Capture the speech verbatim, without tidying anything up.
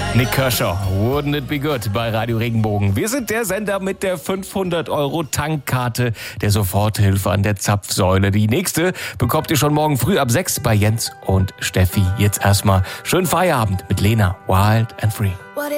Nick Kershaw, Wouldn't It Be Good bei Radio Regenbogen. Wir sind der Sender mit der fünfhundert Euro Tankkarte der Soforthilfe an der Zapfsäule. Die nächste bekommt ihr schon morgen früh ab sechs bei Jens und Steffi. Jetzt erstmal schönen Feierabend mit Lena, Wild and Free.